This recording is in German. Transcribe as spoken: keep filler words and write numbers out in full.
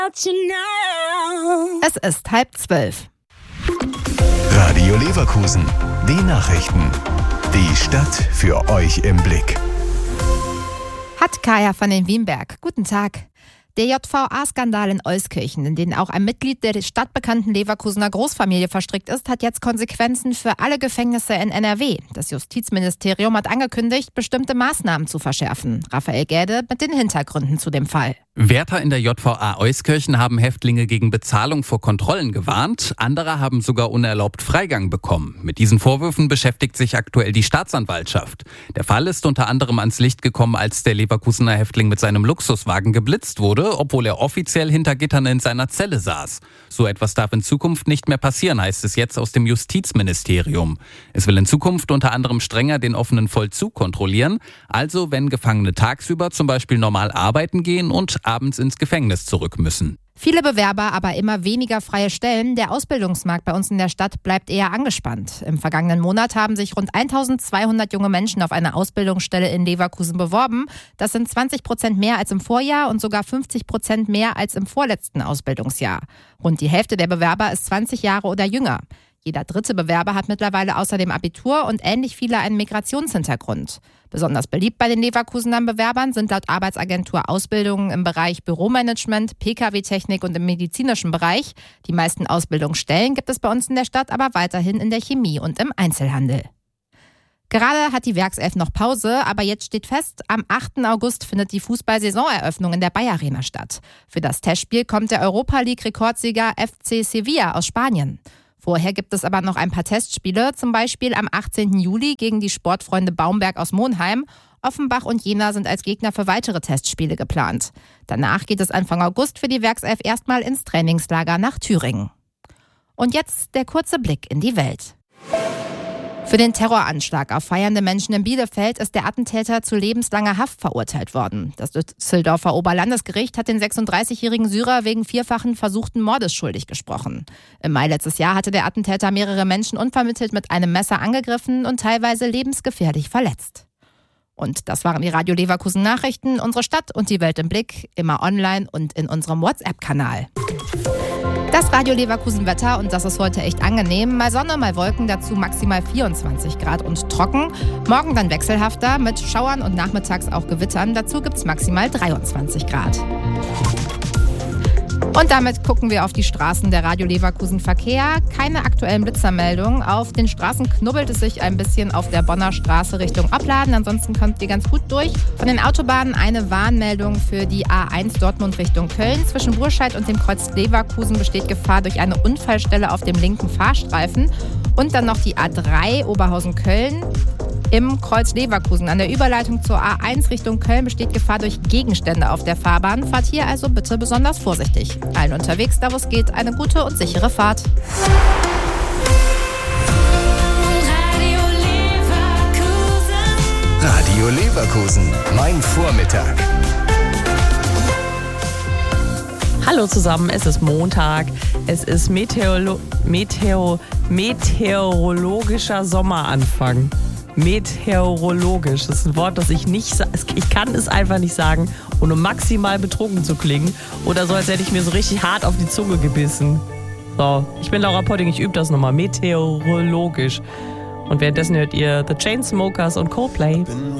Es ist halb zwölf. Radio Leverkusen, die Nachrichten. Die Stadt für euch im Blick. Hat Kaya von den Wienberg. Guten Tag. Der J V A-Skandal in Euskirchen, in den auch ein Mitglied der stadtbekannten Leverkusener Großfamilie verstrickt ist, hat jetzt Konsequenzen für alle Gefängnisse in N R W. Das Justizministerium hat angekündigt, bestimmte Maßnahmen zu verschärfen. Raphael Gäde mit den Hintergründen zu dem Fall. Wärter in der J V A Euskirchen haben Häftlinge gegen Bezahlung vor Kontrollen gewarnt. Andere haben sogar unerlaubt Freigang bekommen. Mit diesen Vorwürfen beschäftigt sich aktuell die Staatsanwaltschaft. Der Fall ist unter anderem ans Licht gekommen, als der Leverkusener Häftling mit seinem Luxuswagen geblitzt wurde, obwohl er offiziell hinter Gittern in seiner Zelle saß. So etwas darf in Zukunft nicht mehr passieren, heißt es jetzt aus dem Justizministerium. Es will in Zukunft unter anderem strenger den offenen Vollzug kontrollieren. Also wenn Gefangene tagsüber zum Beispiel normal arbeiten gehen und abends ins Gefängnis zurück müssen. Viele Bewerber, aber immer weniger freie Stellen. Der Ausbildungsmarkt bei uns in der Stadt bleibt eher angespannt. Im vergangenen Monat haben sich rund eintausendzweihundert junge Menschen auf eine Ausbildungsstelle in Leverkusen beworben. Das sind zwanzig Prozent mehr als im Vorjahr und sogar fünfzig Prozent mehr als im vorletzten Ausbildungsjahr. Rund die Hälfte der Bewerber ist zwanzig Jahre oder jünger. Jeder dritte Bewerber hat mittlerweile außerdem Abitur und ähnlich viele einen Migrationshintergrund. Besonders beliebt bei den Leverkusener Bewerbern sind laut Arbeitsagentur Ausbildungen im Bereich Büromanagement, P K W-Technik und im medizinischen Bereich. Die meisten Ausbildungsstellen gibt es bei uns in der Stadt aber weiterhin in der Chemie und im Einzelhandel. Gerade hat die Werkself noch Pause, aber jetzt steht fest, am achten August findet die Fußball-Saisoneröffnung in der Bayer Arena statt. Für das Testspiel kommt der Europa-League-Rekordsieger F C Sevilla aus Spanien. Vorher gibt es aber noch ein paar Testspiele, zum Beispiel am achtzehnten Juli gegen die Sportfreunde Baumberg aus Monheim. Offenbach und Jena sind als Gegner für weitere Testspiele geplant. Danach geht es Anfang August für die Werkself erstmal ins Trainingslager nach Thüringen. Und jetzt der kurze Blick in die Welt. Für den Terroranschlag auf feiernde Menschen in Bielefeld ist der Attentäter zu lebenslanger Haft verurteilt worden. Das Düsseldorfer Oberlandesgericht hat den sechsunddreißigjährigen Syrer wegen vierfachen versuchten Mordes schuldig gesprochen. Im Mai letztes Jahr hatte der Attentäter mehrere Menschen unvermittelt mit einem Messer angegriffen und teilweise lebensgefährlich verletzt. Und das waren die Radio Leverkusen Nachrichten, unsere Stadt und die Welt im Blick, immer online und in unserem WhatsApp-Kanal. Das Radio Leverkusen Wetter, und das ist heute echt angenehm. Mal Sonne, mal Wolken, dazu maximal vierundzwanzig Grad und trocken. Morgen dann wechselhafter mit Schauern und nachmittags auch Gewittern. Dazu gibt es maximal dreiundzwanzig Grad. Und damit gucken wir auf die Straßen der Radio Leverkusen Verkehr. Keine aktuellen Blitzermeldungen. Auf den Straßen knubbelt es sich ein bisschen auf der Bonner Straße Richtung Opladen. Ansonsten kommt ihr ganz gut durch. Von den Autobahnen eine Warnmeldung für die A eins Dortmund Richtung Köln. Zwischen Burscheid und dem Kreuz Leverkusen besteht Gefahr durch eine Unfallstelle auf dem linken Fahrstreifen. Und dann noch die A drei Oberhausen-Köln. Im Kreuz Leverkusen an der Überleitung zur A eins Richtung Köln besteht Gefahr durch Gegenstände auf der Fahrbahn. Fahrt hier also bitte besonders vorsichtig. Allen unterwegs, da wo es geht, eine gute und sichere Fahrt. Radio Leverkusen. Radio Leverkusen. Mein Vormittag. Hallo zusammen, es ist Montag. Es ist Meteorolo- Meteo- meteorologischer Sommeranfang. Meteorologisch. Das ist ein Wort, das ich nicht, ich kann es einfach nicht sagen, ohne maximal betrunken zu klingen. Oder so, als hätte ich mir so richtig hart auf die Zunge gebissen. So, ich bin Laura Potting, ich übe das nochmal. Meteorologisch. Und währenddessen hört ihr The Chainsmokers und Coldplay.